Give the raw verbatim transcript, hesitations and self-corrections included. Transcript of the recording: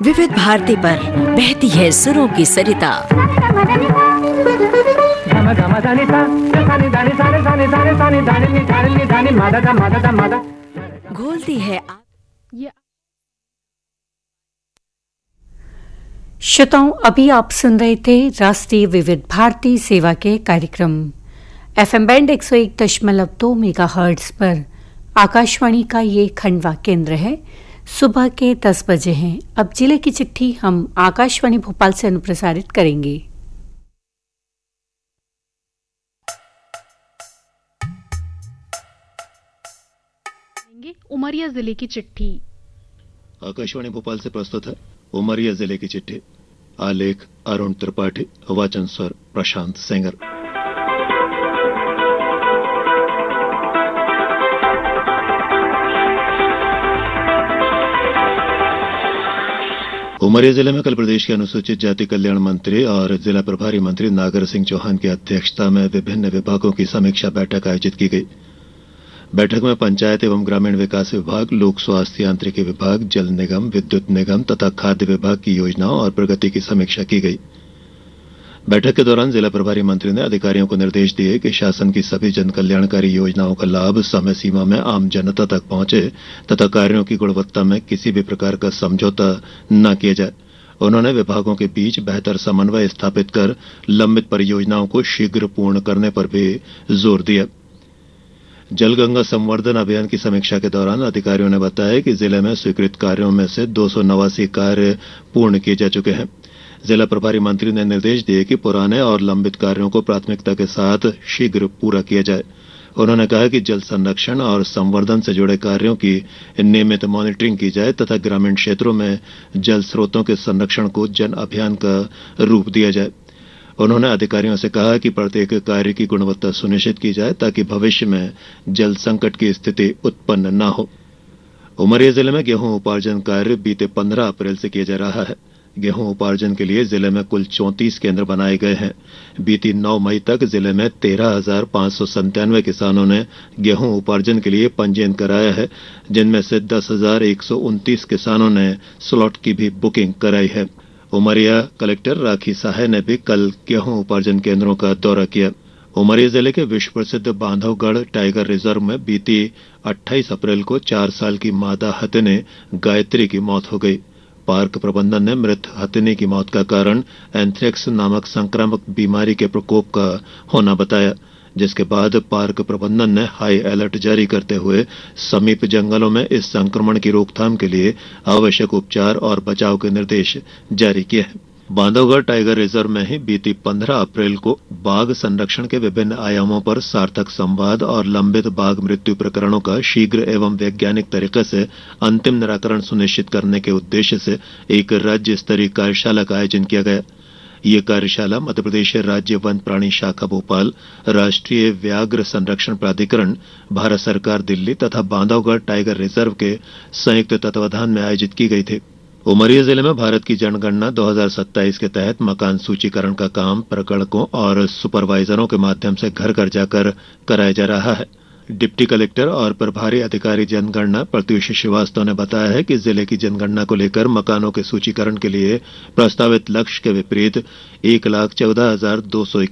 विविध भारती पर बहती है सुरों की सरिता। घोलती है। श्रोताओं, अभी आप सुन रहे थे राष्ट्रीय विविध भारती सेवा के कार्यक्रम एफएम बैंड एक सौ एक दशमलव दो मेगा हर्ट्ज पर। आकाशवाणी का ये खंडवा केंद्र है। सुबह के दस बजे हैं। अब जिले की चिट्ठी हम आकाशवाणी भोपाल से अनुप्रसारित करेंगे। उमरिया जिले की चिट्ठी। आकाशवाणी भोपाल से प्रस्तुत है उमरिया जिले की चिट्ठी। आलेख अरुण त्रिपाठी, वाचन स्वर प्रशांत सेंगर। उमरिया जिले में कल प्रदेश के अनुसूचित जाति कल्याण मंत्री और जिला प्रभारी मंत्री नागर सिंह चौहान की अध्यक्षता में विभिन्न विभागों की समीक्षा बैठक आयोजित की गई। बैठक में पंचायत एवं ग्रामीण विकास विभाग, लोक स्वास्थ्य यांत्रिकी विभाग, जल निगम, विद्युत निगम तथा खाद्य विभाग की योजनाओं और प्रगति की समीक्षा की गई। बैठक के दौरान जिला प्रभारी मंत्री ने अधिकारियों को निर्देश दिए कि शासन की सभी जन कल्याणकारी योजनाओं का लाभ समय सीमा में आम जनता तक पहुंचे तथा कार्यों की गुणवत्ता में किसी भी प्रकार का समझौता न किया जाए। उन्होंने विभागों के बीच बेहतर समन्वय स्थापित कर लंबित परियोजनाओं को शीघ्र पूर्ण करने पर भी जोर दिया। जल गंगा संवर्धन अभियान की समीक्षा के दौरान अधिकारियों ने बताया कि जिले में स्वीकृत कार्यों में से दो सौ नवासी कार्य पूर्ण किए जा चुके हैं। जिला प्रभारी मंत्री ने निर्देश दिए कि पुराने और लंबित कार्यों को प्राथमिकता के साथ शीघ्र पूरा किया जाए। उन्होंने कहा कि जल संरक्षण और संवर्धन से जुड़े कार्यों की नियमित मॉनिटरिंग की जाए तथा ग्रामीण क्षेत्रों में जल स्रोतों के संरक्षण को जन अभियान का रूप दिया जाए। उन्होंने अधिकारियों से कहा कि प्रत्येक कार्य की गुणवत्ता सुनिश्चित की जाए ताकि भविष्य में जल संकट की स्थिति उत्पन्न न हो। उमरिया जिले में गेहूं उपार्जन कार्य बीते पंद्रह अप्रैल से किया जा रहा है। गेहूं उपार्जन के लिए जिले में कुल चौंतीस केंद्र बनाए गए हैं। बीती नौ मई तक जिले में तेरह हजार पांच सौ संतानवे किसानों ने गेहूं उपार्जन के लिए पंजीयन कराया है, जिनमें से दस हजार एक सौ उनतीस किसानों ने स्लॉट की भी बुकिंग कराई है। उमरिया कलेक्टर राखी साहे ने भी कल गेहूं उपार्जन केंद्रों का दौरा किया। उमरिया जिले के विश्व प्रसिद्ध बांधवगढ़ टाइगर रिजर्व में बीती अट्ठाईस अप्रैल को चार साल की मादा हथिनी गायत्री की मौत हो गई। पार्क प्रबंधन ने मृत हथिनी की मौत का कारण एंथ्रेक्स नामक संक्रामक बीमारी के प्रकोप का होना बताया, जिसके बाद पार्क प्रबंधन ने हाई अलर्ट जारी करते हुए समीप जंगलों में इस संक्रमण की रोकथाम के लिए आवश्यक उपचार और बचाव के निर्देश जारी किए हैं। बांधवगढ़ टाइगर रिजर्व में ही बीती पंद्रह अप्रैल को बाघ संरक्षण के विभिन्न आयामों पर सार्थक संवाद और लंबित बाघ मृत्यु प्रकरणों का शीघ्र एवं वैज्ञानिक तरीके से अंतिम निराकरण सुनिश्चित करने के उद्देश्य से एक राज्य स्तरीय कार्यशाला का आयोजन किया गया। ये कार्यशाला मध्यप्रदेश राज्य वन प्राणी शाखा भोपाल, राष्ट्रीय व्याघ्र संरक्षण प्राधिकरण, भारत सरकार दिल्ली तथा बांधवगढ़ टाइगर रिजर्व के संयुक्त तत्वावधान में आयोजित की गई थी। उमरिया जिले में भारत की जनगणना दो हज़ार सत्ताईस के तहत मकान सूचीकरण का काम प्रकणकों और सुपरवाइजरों के माध्यम से घर घर जाकर कराया जा रहा है। डिप्टी कलेक्टर और प्रभारी अधिकारी जनगणना प्रत्युष श्रीवास्तव ने बताया है कि जिले की जनगणना को लेकर मकानों के सूचीकरण के लिए प्रस्तावित लक्ष्य के विपरीत एक लाख चौदह हजार दो सौ